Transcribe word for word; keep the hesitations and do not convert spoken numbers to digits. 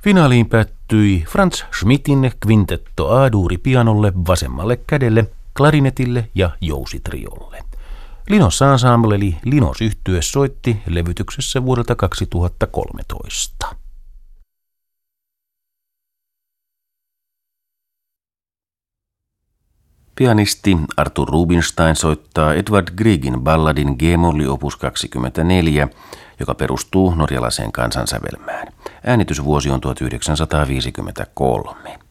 Finaaliin päättyi Franz Schmidtin Quintetto A-duuri pianolle, vasemmalle kädelle, klarinetille ja jousitriolle. Linos Ensemble eli Linos yhtye soitti levytyksessä vuodelta kaksituhattakolmetoista. Pianisti Arthur Rubinstein soittaa Edvard Griegin balladin G-molli opus kaksikymmentäneljä, joka perustuu norjalaiseen kansansävelmään. Äänitysvuosi on tuhatyhdeksänsataaviisikymmentäkolme.